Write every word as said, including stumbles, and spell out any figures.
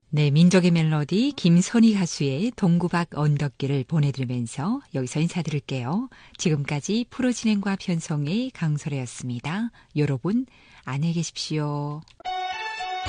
네, 민족의 멜로디 김선희 가수의 동구박 언덕길을 보내드리면서 여기서 인사드릴게요. 지금까지 프로 진행과 편성의 강설혜였습니다. 여러분 안녕히 계십시오.